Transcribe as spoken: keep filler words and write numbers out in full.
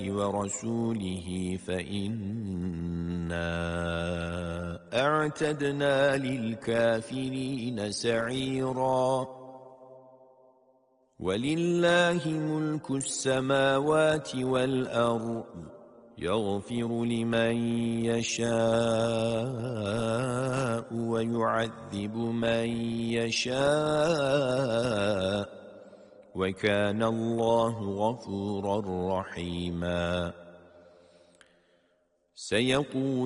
ورسوله فإنا أعتدنا للكافرين سعيرا ولله ملك السماوات والأرض يغفر لمن يشاء ويعذب من يشاء وكان الله غفورا رحيما. سيقول